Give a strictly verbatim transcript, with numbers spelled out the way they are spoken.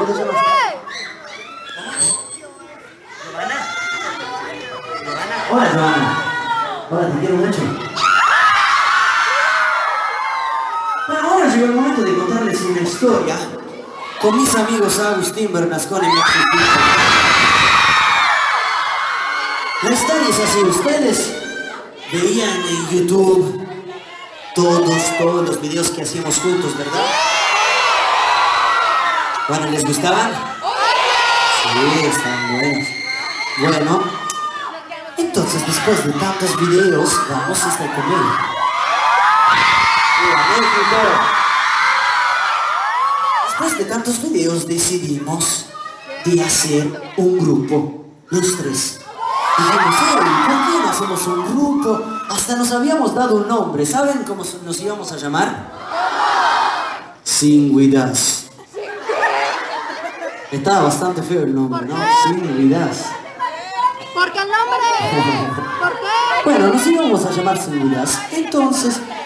¿Cómo te llamas? Hola, Joana. Hola, te quiero mucho. Bueno, ahora llegó el momento de contarles una historia con mis amigos Agustín Bernasconi y Maxi Pico. La historia es así, ustedes veían en YouTube todos, todos los videos que hacíamos juntos, ¿verdad? Bueno, ¿les gustaban? Sí, están buenos. Bueno, entonces después de tantos videos, vamos a estar conmigo. Después de tantos videos decidimos de hacer un grupo, los tres. Dijimos, hey, ¿por qué no hacemos un grupo? Hasta nos habíamos dado un nombre. ¿Saben cómo nos íbamos a llamar? Singüidas. Estaba bastante feo el nombre, ¿no? Singüidas. ¿Por qué el nombre? ¿Por qué? Bueno, nos íbamos a llamar Singüidas. Entonces